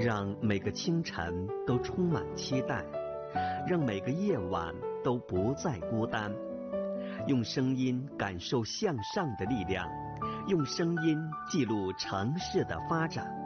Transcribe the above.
让每个清晨都充满期待，让每个夜晚都不再孤单。用声音感受向上的力量，用声音记录城市的发展。